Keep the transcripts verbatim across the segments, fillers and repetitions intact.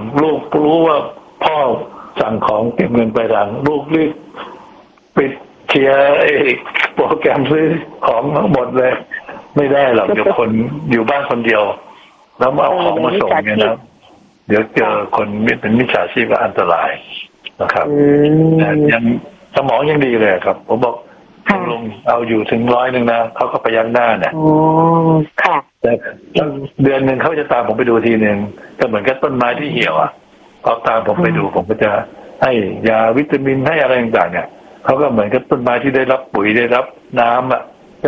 ลูกรู้ว่าพ่อสั่งของเก็บเงินไปหลังลูกรีบปิดเคลียร์ไอ้โปรแกรมซื้อของทั้งหมดเลยไม่ได้หรอกเดี๋ยวคนอยู่บ้านคนเดียวแล้วมาเอาของมาส่งเนี่ยนะเดี๋ยวเจอคนเป็นมิจฉาชีพก็อันตรายนะครับแต่ยังสมองยังดีเลยครับผมบอกลงเอาอยู่ถึงร้อยหนึ่งนะเขาก็ไปยักหน้าเนี่ยอ๋อค่ะแต่เดือนหนึ่งเขาจะตามผมไปดูทีหนึ่งก็เหมือนกับต้นไม้ที่เหี่ยวอ่ะเขาตามผมไปดูผมก็จะให้ยาวิตามินให้อะไรต่างๆเนี่ยเขาก็เหมือนกับต้นไม้ที่ได้รับปุ๋ยได้รับน้ำอ่ะก็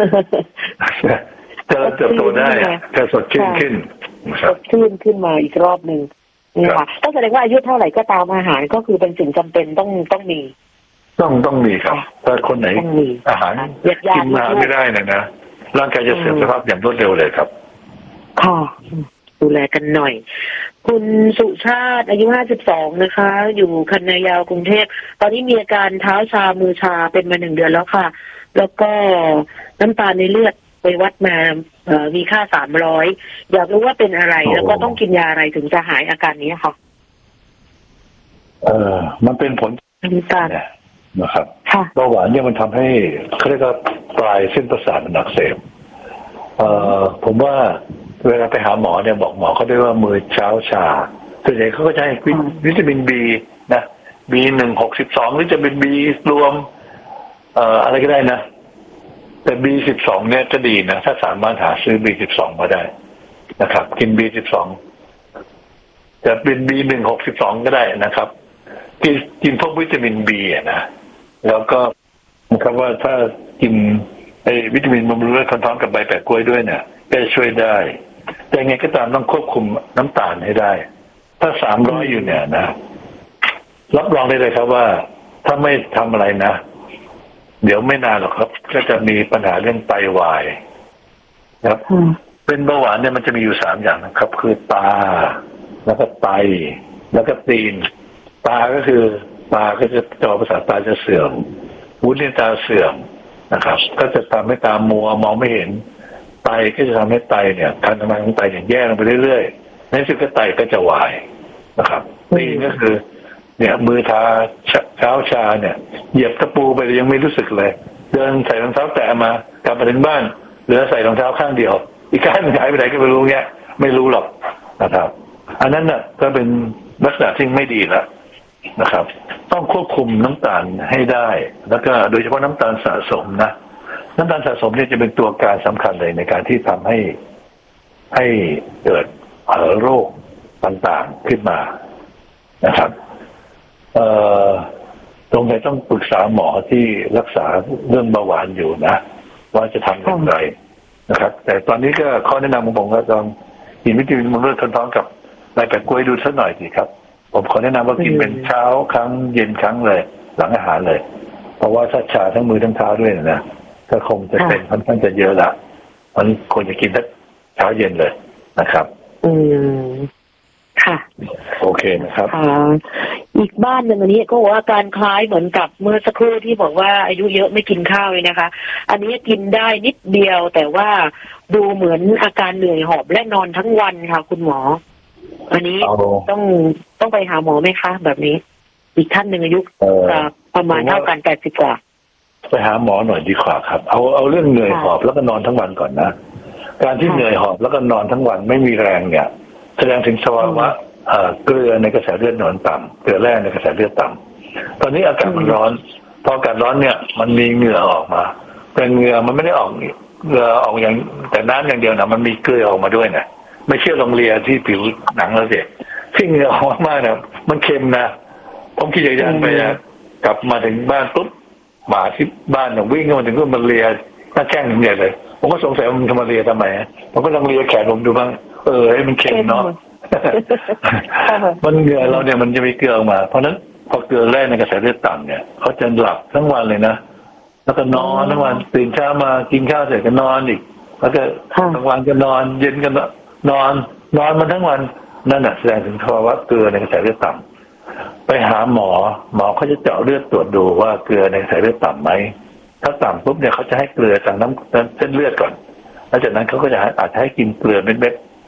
จะเติบโตได้จะสดชื่นขึ้นสดชื่นขึ้นมาอีกรอบหนึ่งนี่ค่ะต้องแสดงว่าอายุเท่าไหร่ก็ตามอาหารก็คือเป็นสิ่งจำเป็นต้องต้องมีต้องต้องมีครับถ้าคนไหนอาหารกินมาไม่ได้นะนะร่างกายจะเสื่อมสภาพอย่างรวดเร็วเลยครับค่ะดูแลกันหน่อยคุณสุชาติอายุห้าสิบสองนะคะอยู่คันนายาวกรุงเทพตอนนี้มีอาการเท้าชามือชาเป็นมาหนึ่งเดือนแล้วค่ะแล้วก็น้ำตาลในเลือดไปวัดมาเอ่อมีค่าสามร้อยอยากรู้ว่าเป็นอะไรแล้วก็ต้องกินยาอะไรถึงจะหายอาการนี้ค่ะเออมันเป็นผลน้ำตาลนะครับเบาหวานเนี่ยมันทำให้เขาเรียกว่าปลายเส้นประสาทมันอักเสบเอ่อผมว่าเวลาไปหาหมอเนี่ยบอกหมอเขาด้วยว่ามือเช้าชาส่วนใหญ่เขาก็จะให้วิตามินบีนะบีหนึ่งหกสิบสองหรือจะเป็นบีรวมเอ่ออะไรก็ได้นะแต่บีสิบสองเนี่ยจะดีนะถ้าสามารถหาซื้อบีสิบสองมาได้นะครับกินบีสิบสองจะเป็นบีหนึ่งหกสิบสองก็ได้นะครับกินกินพวกวิตามินบีอ่ะนะแล้วก็นะครับว่าถ้ากินไอ้วิตามินบำรุงเลือดพร้อมกับใบแปะกล้วยด้วยเนี่ยก็จะช่วยได้แต่ไงก็ตามต้องควบคุมน้ำตาลให้ได้ถ้าสามร้อยอยู่เนี่ยนะรับรองได้เลยครับว่าถ้าไม่ทำอะไรนะเดี๋ยวไม่นานหรอกครับก็จะมีปัญหาเรื่องไตวายครับเป็นเบาหวานเนี่ยมันจะมีอยู่สามอย่างนะครับคือตาแล้วก็ไตแล้วก็ตีนตาก็คือตาก็จะจอประสาทตาจะเสื่อมวุ้นในตาเสื่อมนะครับก็จะทำให้ตามัวมองไม่เห็นไตก็จะทำให้ไตเนี่ยการทำงานของไตเนี่ยแย่ลงไปเรื่อยๆในที่สุดก็ไตก็จะวายนะครับนี่ก็คือเนี่ยมือทาเท้าชาเนี่ยเหยียบตะปูไปยังไม่รู้สึกเลยเดินใส่รองเท้าแตะมากลับมาถึงบ้านเหลือใส่รองเท้าข้างเดียวอีกข้างหายไปไหนก็ไม่รู้เงี้ยไม่รู้หรอกนะครับอันนั้นน่ะก็เป็นลักษณะที่ไม่ดีละนะครับต้องควบคุมน้ำตาลให้ได้แล้วก็โดยเฉพาะน้ำตาลสะสมนะน้ำตาลสะสมเนี่ยจะเป็นตัวการสำคัญเลยในการที่ทำให้ให้เกิดโรคต่างๆขึ้นมานะครับเอ่อตรงนี้ต้องปรึกษาหมอที่รักษาเรื่องเบาหวานอยู่นะว่าจะทำอย่างไรนะครับแต่ตอนนี้ก็ข้อแนะนำของผมก็ต้องกินวิตามินบำรุงเลือดพร้อมกับใบแปะกล้วยดูสักหน่อยสิครับผมขอแนะนำว่ากินเป็นเช้าครั้งเย็นครั้งเลยหลังอาหารเลยเพราะว่าถ้าชาทั้งมือทั้งเท้าด้วยนะก็คงจะเป็นค่อนข้างจะเยอะละมันควรจะกินสักเช้าเย็นเลยนะครับอืมค่ะโอเคนะครับอีกบ้านหนึ่งอันนี้ก็บอกว่าอาการคล้ายเหมือนกับเมื่อสักครู่ที่บอกว่าอายุเยอะไม่กินข้าวเลยนะคะอันนี้กินได้นิดเดียวแต่ว่าดูเหมือนอาการเหนื่อยหอบและนอนทั้งวันค่ะคุณหมออันนี้ต้องต้องไปหาหมอไหมคะแบบนี้อีกท่านหนึ่งอายุประมาณเท่ากันแปดสิบกว่าไปหาหมอหน่อยดีกว่าครับเอาเอาเรื่องเหนื่อยหอบแล้วก็นอนทั้งวันก่อนนะการที่เหนื่อยหอบแล้วก็นอนทั้งวันไม่มีแรงเนี่ยแสดงถึงสภาวะเกลือในกระแสเลือดหนอนต่ำเกลือแร่ในกระแสเลือดต่ำตอนนี้อากาศมันร้อนพออากาศร้อนเนี่ยมันมีเหงื่อออกมาแต่เหงื่อมันไม่ได้ออกเหงื่อออกอย่างแต่น้ำอย่างเดียวนะมันมีเกลือออกมาด้วยนะไม่เชื่อลองเลียที่ผิวหนังแล้วสิที่เหงื่อออกมากนะมันเค็มนะผมขี่จักรยานไปกลับมาถึงบ้านปุ๊บหมาที่บ้านวิ่งเข้ามาถึงก็มาเลียหน้าแข้งผมใหญ่เลยผมก็สงสัยมันทำมาเลียทำไมผมก็ลองเลียแขนผมดูบ้างเออให้มันเค็มเนาะมันเหงื่อเราเนี่ยมันจะมีเกลือออกมาเพราะนั้นพอเกลือแร่ในกระแสเลือดต่ำเนี่ยเขาจะหลับทั้งวันเลยนะแล้วก็นอนทั้งวันตื่นเช้ามากินข้าวเสร็จก็นอนอีกแล้วก็กลางวันก็นอนเย็นก็นอนนอนมันทั้งวันนั่นแหละแสดงถึงภาวะเกลือในกระแสเลือดต่ำไปหาหมอหมอเขาจะเจาะเลือดตรวจดูว่าเกลือในกระแสเลือดต่ำไหมถ้าต่ำปุ๊บเนี่ยเขาจะให้เกลือจากน้ำเส้นเลือดก่อนแล้วจากนั้นเขาก็จะอาจจะให้กินเกลือเม็ดๆ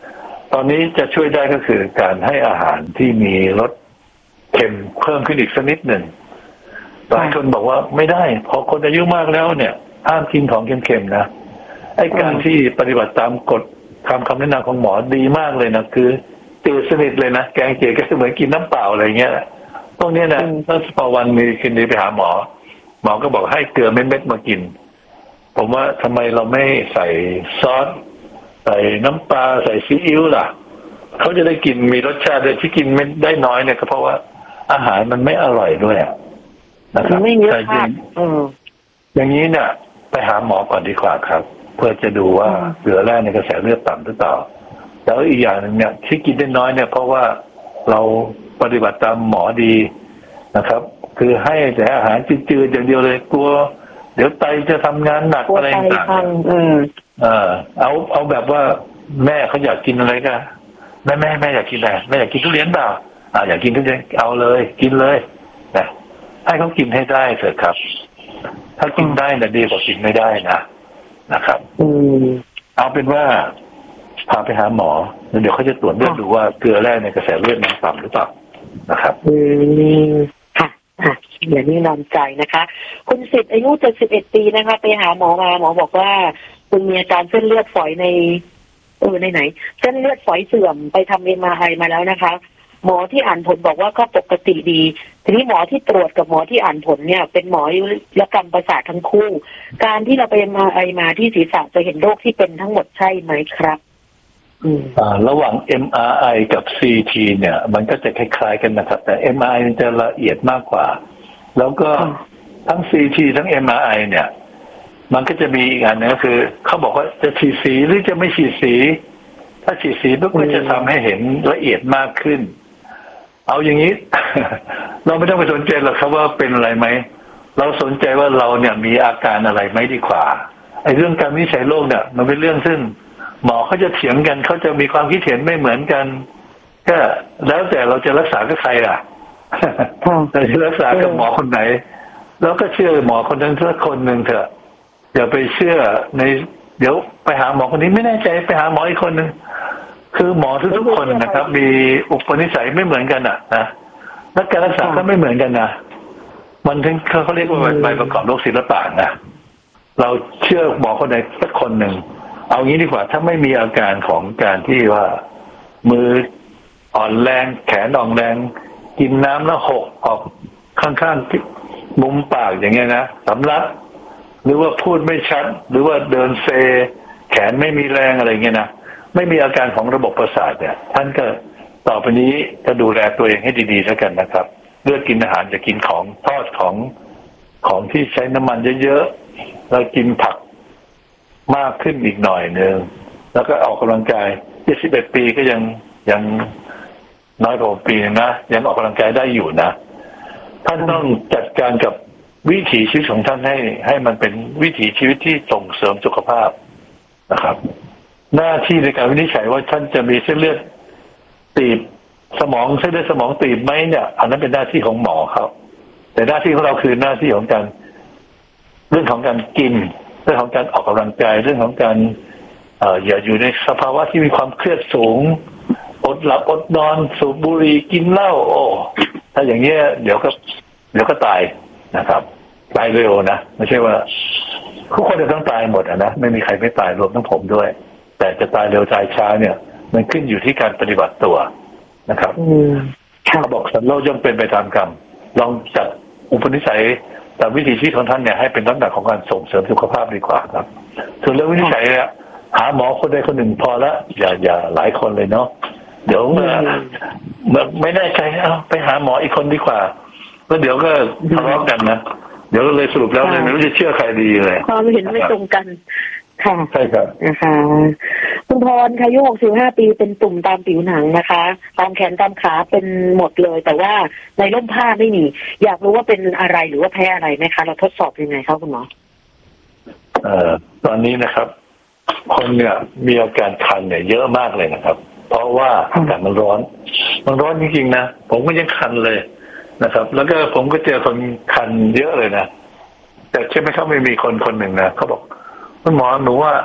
ตอนนี้จะช่วยได้ก็คือการให้อาหารที่มีรสเค็มเพิ่มขึ้นอีกสักนิดหนึ่งหลายคนบอกว่าไม่ได้พอคนอายุมากแล้วเนี่ยห้ามกินของเค็มๆนะไอ้การที่ปฏิบัติตามกฎคำคำแนะนำของหมอดีมากเลยนะคือจืดสนิทเลยนะแกงเจียวก็เหมือนกินน้ำเปล่าอะไรเงี้ยตรงนี้นะถ้าพอวันนี้คืนนี้ไปหาหมอหมอก็บอกให้เกลือเม็ดๆมากินผมว่าทำไมเราไม่ใส่ซอสใส่น้ำปลาใส่ซีอิ๊วล่ะเขาจะได้กินมีรสชาติเลยที่กินไม่ได้น้อยเนี่ยก็เพราะว่าอาหารมันไม่อร่อยด้วยนะครับไม่เยอะค่ะอย่างนี้เนี่ยไปหาหมอก่อนดีกว่าครับเพื่อจะดูว่าเกลือแร่ในกระแสเลือดต่ำหรือเปล่าแล้วอีกอย่างหนึ่งเนี่ยที่กินได้น้อยเนี่ยเพราะว่าเราปฏิบัติตามหมอดีนะครับคือให้แต่อาหารจืดๆอย่างเดียวเลยกลัวเดี๋ยวไตจะทำงานหนักอะไรต่างๆเออเออเอาเอาแบบว่าแม่เขาอยากกินอะไรก็แม่แม่แม่อยากกินอะไรแม่อยากกินทุเรียนเปล่าอ่าอยากกินทุเรียนเอาเลยกินเลยนะให้เขากินให้ได้เถอะครับถ้ากินได้นะดีกว่ากินไม่ได้นะนะครับอืมเอาเป็นว่าพาไปหาหมอแล้วเดี๋ยวเขาจะตรวจเลือดดูว่าเกลือแร่ในกระแสเลือดมันต่ำหรือเปล่านะครับอืมค่ะค่ะอย่างนี้นอนใจนะคะคุณสิทธิ์อายุเจ็ดสิบเอ็ดปีนะคะไปหาหมอมาหมอบอกว่าคุณมีอาการเส้นเลือดฝอยในเออในไหนเส้นเลือดฝอยเสื่อมไปทำเอ็มอาร์ไอมาแล้วนะคะหมอที่อ่านผลบอกว่าก็ปกติดีทีนี้หมอที่ตรวจกับหมอที่อ่านผลเนี่ยเป็นหมอยุรกรรมประสาททั้งคู่การที่เราไปเอ็มอาร์ไอมาที่ศีรษะจะเห็นโรคที่เป็นทั้งหมดใช่ไหมครับอ่าระหว่าง เอ็ม อาร์ ไอ กับ ซี ที เนี่ยมันก็จะคล้ายๆกันนะครับแต่ เอ็ม อาร์ ไอ มันจะละเอียดมากกว่าแล้วก็ทั้ง ซี ที ทั้ง เอ็ม อาร์ ไอ เนี่ยมันก็จะมีอีกอันนึงก็คือเขาบอกว่าจะฉีดสีหรือจะไม่ฉีดสีถ้าฉีดสีปุ๊บก็จะทำให้เห็นละเอียดมากขึ้นเอาอย่างนี้ เราไม่ต้องไปสนใจหรอกครับว่าเป็นอะไรไหมเราสนใจว่าเราเนี่ยมีอาการอะไรไหมดีกว่าไอ้เรื่องการวินิจฉัยโรคเนี่ยมันเป็นเรื่องซึ่งหมอเขาจะเถียงกันเขาจะมีความคิดเห็นไม่เหมือนกันก็แล้วแต่เราจะรักษากับใครล่ะเราจะรักษากับหมอคนไหนเราก็เชื่อหมอคนนั้นสักคนหนึ่งเถอะอย่าไปเชื่อในเดี๋ยวไปหาหมอคนนี้ไม่แน่ใจไปหาหมออีกคนหนึ่งคือหมอทุกๆคนนะครับมีอุปนิสัยไม่เหมือนกันอ่ะนะและการรักษาก็ไม่เหมือนกันนะมันถึงเขาเรียกว่าใบประกอบโรคศิลปะนะเราเชื่อหมอคนใดสักคนหนึ่งเอางี้ดีกว่าถ้าไม่มีอาการของการที่ว่ามืออ่อนแรงแขนอ่อนแรงกินน้ำแล้วหกออกข้างๆมุมปากอย่างเงี้ยนะสำลักหรือว่าพูดไม่ชัดหรือว่าเดินเซแขนไม่มีแรงอะไรเงี้ยนะไม่มีอาการของระบบประสาทเนี่ยท่านก็ต่อไปนี้จะดูแลตัวเองให้ดีๆแล้วกันนะครับเลือกกินอาหารจะกินของทอดของของที่ใช้น้ำมันเยอะๆแล้วกินผักมากขึ้นอีกหน่อยนึงแล้วก็ออกกำลังกายเจ็ดสิบเอ็ดปีก็ยังยังน้อยกว่าปีนึงนะยังออกกำลังกายได้อยู่นะท่านต้องจัดการกับวิถีชีวิตของท่านให้ให้มันเป็นวิถีชีวิตที่ส่งเสริมสุขภาพนะครับหน้าที่ในการวินิจฉัยว่าท่านจะมีเส้นเลือดตีบสมองเส้นเลือดสมองตีบไหมเนี่ยอันนั้นเป็นหน้าที่ของหมอเขาแต่หน้าที่ของเราคือหน้าที่ของการเรื่องของการกินเรื่องของการออกกำลังกายเรื่องของการเอ่ออย่าอยู่ในสภาวะที่มีความเครียดสูงอดหลับอดนอนสูบบุหรี่กินเหล้าโอ้ถ้าอย่างเงี้ยเดี๋ยวก็เดี๋ยวก็ตายนะครับตายเร็วนะไม่ใช่ว่าทุกคนจะต้องตายหมดอ่ะนะไม่มีใครไม่ตายรวมทั้งผมด้วยแต่จะตายเร็วตายช้าเนี่ยมันขึ้นอยู่ที่การปฏิบัติตัวนะครับเขาบอกสันโลกย่อมเป็นไปตามกรรมลองจัดอุปนิสัยแต่วิถีชีวิตของท่านเนี่ยให้เป็นลักษณะของการส่งเสริมสุขภาพดีกว่าครับส่วนเรื่องวินิจฉัยเนี่ยหาหมอคนใดคนหนึ่งพอละอย่าอย่าหลายคนเลยเนาะเดี๋ยวเมื่อเมื่อไม่แน่ใจเอาไปหาหมออีกคนดีกว่าแล้วเดี๋ยวก็ทะเลาะกันนะเดี๋ยวเลยสรุปแล้วเลยไม่รู้จะเชื่อใครดีเลยความเห็นไม่ตรงกันค่ะใช่ครับนะคะคุณพรอายุหกสิบห้าปีเป็นตุ่มตามผิวหนังนะคะตามแขนตามขาเป็นหมดเลยแต่ว่าในร่มผ้าไม่มีอยากรู้ว่าเป็นอะไรหรือว่าแพ้อะไรไหมคะเราทดสอบยังไงครับคุณหมอเอ่อตอนนี้นะครับคนเนี่ยมีอาการคันเนี่ยเยอะมากเลยนะครับเพราะว่าอากาศมันร้อนมันร้อนจริงๆนะผมก็ยังคันเลยนะครับแล้วก็ผมก็เจอคนคันเยอะเลยนะแต่ใช่ไหมครับไม่มีคนคนหนึ่งนะเขาบอกคุณหมอหนูว่า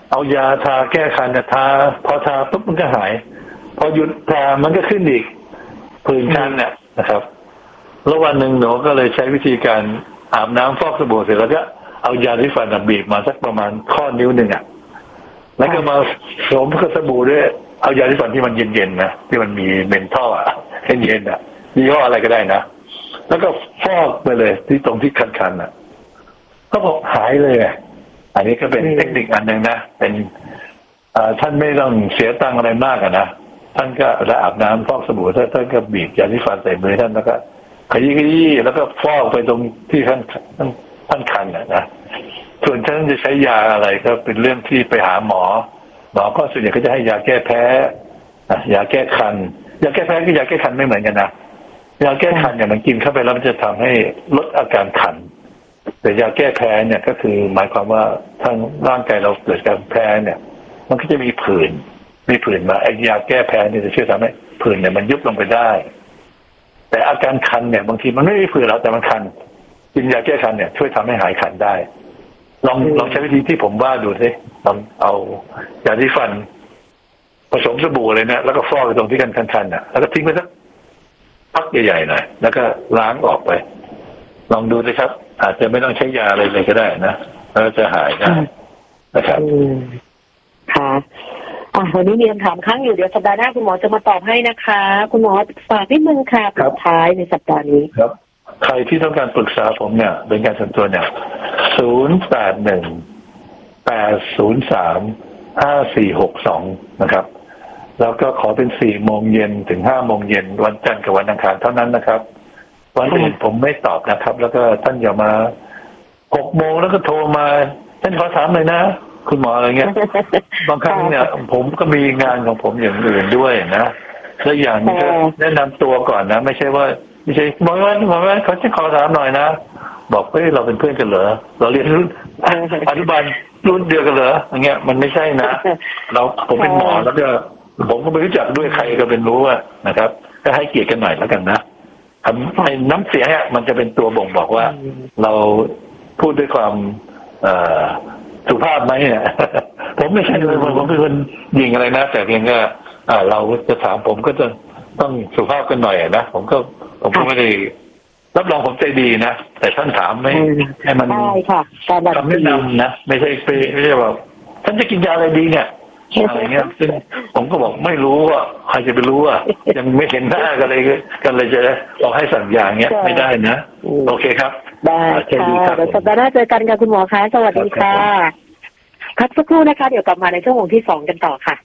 เอายาทาแก้คันเนี่ยทาพอทาปุ๊บมันก็หายพอหยุดทามันก็ขึ้นอีกผื่นคันเนี่ยนะครับแล้ววันหนึ่งหนูก็เลยใช้วิธีการอาบน้ำฟอกสบู่เสร็จแล้วก็เอายาที่ฟันบีบมาสักประมาณข้อนิ้วหนึ่งอ่ะแล้วก็มาสวมกับสบู่ด้วยเอายาที่ฟันที่มันเย็นๆนะที่มันมีเมนทอลอ่ะเย็นๆอ่ะยี่ห้ออะไรก็ได้นะแล้วก็ฟอกไปเลยที่ตรงที่คันๆอ่ะก็บอกหายเลยอันนี้ก็เป็นเทคนิคอันหนึ่งนะเป็นท่านไม่ต้องเสียตังค์อะไรมากอ่ะนะท่านก็จะอาบน้ำฟอกสบู่ท่านก็บีบยาที่ฟันใส่มือท่านแล้วก็ขยี้ขยี้แล้วก็ฟอกไปตรงที่ท่านท่านท่านคันอ่ะนะส่วนท่านจะใช้ยาอะไรก็เป็นเรื่องที่ไปหาหมอหมอก็ส่วนใหญ่ก็จะให้ยาแก้แพ้ยาแก้คันยาแก้แพ้กับยาแก้คันไม่เหมือนกันนะยาแก้คันเนี่ยมันกินเข้าไปแล้วมันจะทำให้ลดอาการคันแต่ยาแก้แพ้เนี่ยก็คือหมายความว่าทางร่างกายเราเกิดการแพ้เนี่ยมันก็จะมีผื่นมีผื่นมาไอ้ยาแก้แพ้เนี่ยจะช่วยทำให้ผื่นเนี่ยมันยุบลงไปได้แต่อาการคันเนี่ยบางทีมันไม่มีผื่นแล้วแต่มันคันกินยาแก้คันเนี่ยช่วยทำให้หายคันได้ลองลองใช้วิธีที่ผมว่าดูสิลองเอายาที่ฟันผสมสบู่เลยนะแล้วก็ฟอกไปตรงที่กันคันๆน่ะแล้วก็ทิ้งไปสักพักใหญ่ๆหน่อยแล้วก็ล้างออกไปลองดูสิครับอาจจะไม่ต้องใช้ยาอะไรเลยก็ได้นะแล้วจะหายได้นะครับค่ะอ่ะวันนี้มีคำถามค้างอยู่เดี๋ยวสัปดาห์หน้าคุณหมอจะมาตอบให้นะคะคุณหมอฝากนิดนึงค่ะสุดท้ายในสัปดาห์นี้ครับใครที่ต้องการปรึกษาผมเนี่ยเป็นการส่วนตัวเนี่ยศูนย์แปดหนึ่งแปดศูนย์สามห้าสี่หกสองนะครับแล้วก็ขอเป็นสี่โมงเย็นถึงห้าโมงเย็นวันจันทร์กับวันอังคารเท่านั้นนะครับวันอื่นผมไม่ตอบนะครับแล้วก็ท่านอย่ามาหกโมงแล้วก็โทรมาท่านขอถามเลยนะคุณหมออะไรเงี้ยบางครั้งเนี่ยผมก็มีงานของผมอย่างอื่นด้วยนะและอย่างนี้ก็แนะนำตัวก่อนนะไม่ใช่ว่าไม่ใช่บอกว่าบอกว่าเขาจะขอถามหน่อยนะบอกเฮ้ยเราเป็นเพื่อนกันเหรอเราเรียนรุ่นอนุบาลรุ่นเดียวกันเหรออย่างเงี้ยมันไม่ใช่นะเราผมเป็นหมอแล้วก็ผมก็ไม่รู้จักด้วยใครก็เป็นรู้ว่านะครับก็ให้เกียรติกันหน่อยแล้วกันนะไอ้น้ำเสียงเนี่ยมันจะเป็นตัวบ่งบอกว่าเราพูดด้วยความสุภาพไหมเนี่ยผมไม่ใช่เลยผมเป็นคนยิงอะไรนะแต่เพียงก็เราจะถามผมก็จะต้องสุภาพกันหน่อยนะผมก็ผมก็ไม่ได้รับรองผมใจดีนะแต่ท่านถามไม่ให้มันคำแนะนำนะไม่ใช่ไม่ใช่แบบท่านจะกินยาอะไรดีเนี่ยอะไรเงี้ยซึ่งผมก็บอกไม่รู้อ่ะใครจะไปรู้อ่ะยังไม่เห็นหน้ากันเลยกันเลยจะเราให้สั่งยาเงี้ยไม่ได้นะโอเคครับได้ค่ะเดี๋ยวสัปดาห์หน้าเจอกันค่ะคุณหมอคะสวัสดีค่ะพักสักครู่นะคะเดี๋ยวกลับมาในชั่วโมงที่สองกันต่อค่ะ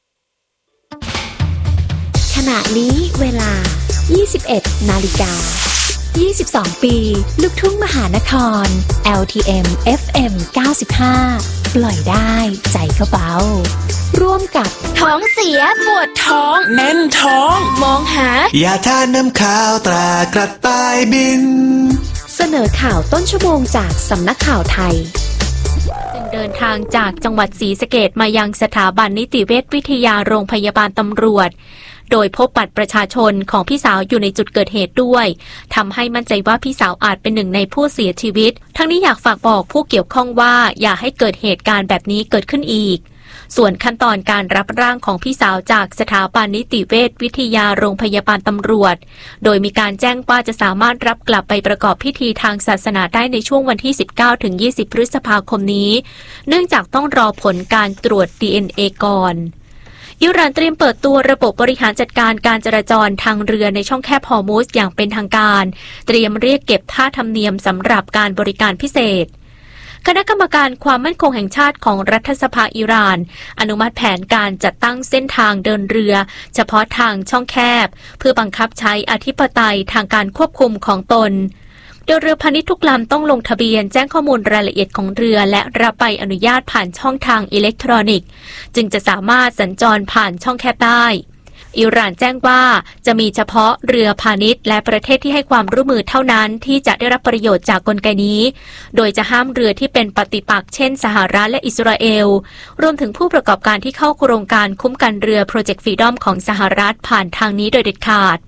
ขณะนี้เวลา ยี่สิบเอ็ดนาฬิกายี่สิบสอง ปีลูกทุ่งมหานคร แอล ที เอ็ม เอฟ เอ็ม เก้าสิบห้า ปล่อยได้ใจก็เบาร่วมกับท้องเสียปวดท้องแน่นท้องมองหายาทาน้ำขาวตรากระต่ายบินเสนอข่าวต้นชั่วโมงจากสำนักข่าวไทยจึงเดินทางจากจังหวัดศรีสะเกษมายังสถาบันนิติเวชวิทยาโรงพยาบาลตำรวจโดยพบบัตรประชาชนของพี่สาวอยู่ในจุดเกิดเหตุด้วยทำให้มั่นใจว่าพี่สาวอาจเป็นหนึ่งในผู้เสียชีวิตทั้งนี้อยากฝากบอกผู้เกี่ยวข้องว่าอย่าให้เกิดเหตุการณ์แบบนี้เกิดขึ้นอีกส่วนขั้นตอนการรับร่างของพี่สาวจากสถาบันนิติเวชวิทยาโรงพยาบาลตำรวจโดยมีการแจ้งว่าจะสามารถรับกลับไปประกอบพิธีทางศาสนาได้ในช่วงวันที่ สิบเก้าถึงยี่สิบ พฤษภาคมนี้เนื่องจากต้องรอผลการตรวจ ดี เอ็น เอ ก่อนอิหร่านเตรียมเปิดตัวระบบบริหารจัดการการจราจรทางเรือในช่องแคบฮอร์มุซอย่างเป็นทางการเตรียมเรียกเก็บค่าธรรมเนียมสำหรับการบริการพิเศษคณะกรรมการความมั่นคงแห่งชาติของรัฐสภาอิหร่านอนุมัติแผนการจัดตั้งเส้นทางเดินเรือเฉพาะทางช่องแคบเพื่อบังคับใช้อธิปไตยทางการควบคุมของตนโดยเรือพาณิชย์ทุกลำต้องลงทะเบียนแจ้งข้อมูลรายละเอียดของเรือและรับใบอนุญาตผ่านช่องทางอิเล็กทรอนิกส์จึงจะสามารถสัญจรผ่านช่องแคบได้อิหร่านแจ้งว่าจะมีเฉพาะเรือพาณิชย์และประเทศที่ให้ความร่วมมือเท่านั้นที่จะได้รับประโยชน์จากกลไกนี้โดยจะห้ามเรือที่เป็นปฏิปักษ์เช่นสหรัฐและอิสราเอลรวมถึงผู้ประกอบการที่เข้าโครงการคุ้มกันเรือ Project Freedom ของสหรัฐผ่านทางนี้โดยเด็ดขาด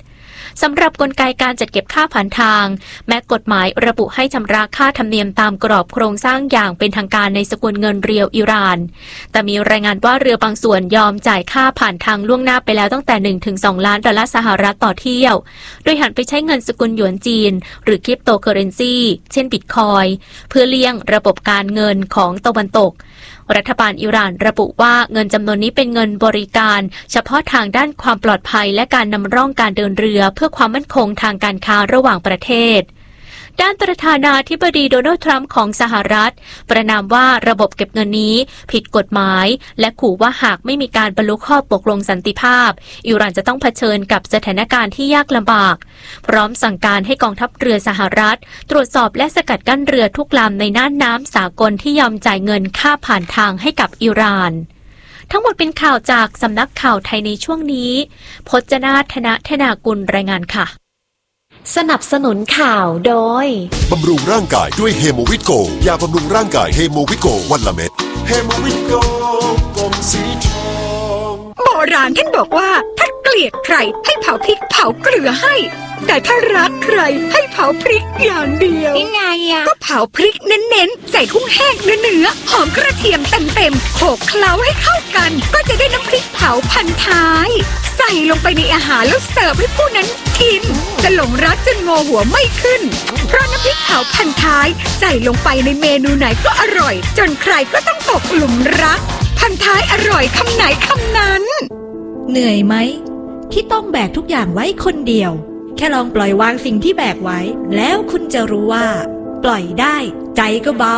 สำหรับกลไกการจัดเก็บค่าผ่านทางแม้กฎหมายระบุให้ชำระค่าธรรมเนียมตามกรอบโครงสร้างอย่างเป็นทางการในสกุลเงินเรียวอิหร่านแต่มีรายงานว่าเรือบางส่วนยอมจ่ายค่าผ่านทางล่วงหน้าไปแล้วตั้งแต่ หนึ่งถึงสอง ล้านดอลลาร์สหรัฐต่อเที่ยวโดยหันไปใช้เงินสกุลหยวนจีนหรือคริปโตเคอเรนซีเช่นบิตคอยน์เพื่อเลี่ยงระบบการเงินของตะวันตกรัฐบาลอิหร่านระบุว่าเงินจำนวนนี้เป็นเงินบริการเฉพาะทางด้านความปลอดภัยและการนำร่องการเดินเรือเพื่อความมั่นคงทางการค้าระหว่างประเทศด้านประธานาธิบดีโดนัลด์ทรัมป์ของสหรัฐประณามว่าระบบเก็บเงินนี้ผิดกฎหมายและขู่ว่าหากไม่มีการบรรลุข้อตกลงสันติภาพอิหร่านจะต้องเผชิญกับสถานการณ์ที่ยากลำบากพร้อมสั่งการให้กองทัพเรือสหรัฐตรวจสอบและสกัดกั้นเรือทุกลำในน่านน้ำสากลที่ยอมจ่ายเงินค่าผ่านทางให้กับอิหร่านทั้งหมดเป็นข่าวจากสำนักข่าวไทยในช่วงนี้พจนาถนะธนากุลรายงานค่ะสนับสนุนข่าวโดยบำรุงร่างกายด้วยเฮโมวิตโกยาบำรุงร่างกายเฮโมวิตโกวันละเม็ดเฮโมวิตโกกลมสีทองโบราณท่านบอกว่าถ้าเกลียดใครให้เผาพริกเผาเกลือให้แต่ถ้ารักใครให้เผาพริกอย่างเดียวยังไงอะก็เผาพริกเน้นๆใส่กุ้งแห้งเนื้อๆหอมกระเทียมเต็มๆโขลกเคล้าให้เข้ากันก็จะได้น้ำพริกเผาพันท้ายใส่ลงไปในอาหารแล้วเสิร์ฟให้ผู้นั้นกินจะหลงรักจนงอหัวไม่ขึ้นเพราะน้ำพริกเผาพันท้ายใส่ลงไปในเมนูไหนก็อร่อยจนใครก็ต้องตกหลุมรักพันท้ายอร่อยคำไหนคำนั้นเหนื่อยไหมที่ต้องแบกทุกอย่างไว้คนเดียวแค่ลองปล่อยวางสิ่งที่แบกไว้แล้วคุณจะรู้ว่าปล่อยได้ใจก็เบา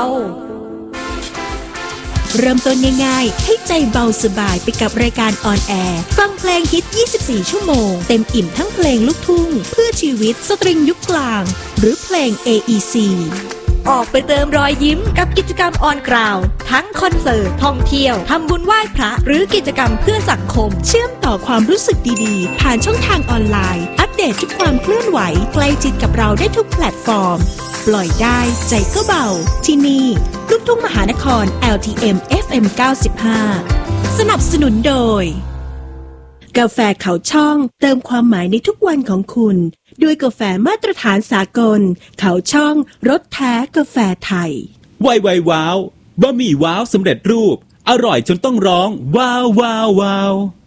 เริ่มต้นง่ายๆให้ใจเบาสบายไปกับรายการออนแอร์ฟังเพลงฮิตยี่สิบสี่ชั่วโมงเต็มอิ่มทั้งเพลงลูกทุ่งเพื่อชีวิตสตริงยุคกลางหรือเพลง เอ อี ซีออกไปเติมรอยยิ้มกับกิจกรรมออนกราวทั้งคอนเสิร์ตท่องเที่ยวทำบุญไหว้พระหรือกิจกรรมเพื่อสังคมเชื่อมต่อความรู้สึกดีๆผ่านช่องทางออนไลน์อัปเดตทุกความเคลื่อนไหวใกล้ชิดกับเราได้ทุกแพลตฟอร์มปล่อยได้ใจก็เบาที่นี่ลูกทุ่งมหานคร แอล ที เอ็ม เอฟ เอ็ม เก้าสิบห้า สนับสนุนโดยกาแฟเขาช่องเติมความหมายในทุกวันของคุณด้วยกาแฟมาตรฐานสากลเขาช่องรสแท้กาแฟไทยไวไวว้าวบะหมี่ว้าวสำเร็จรูปอร่อยจนต้องร้องว้าวว้าวว้าว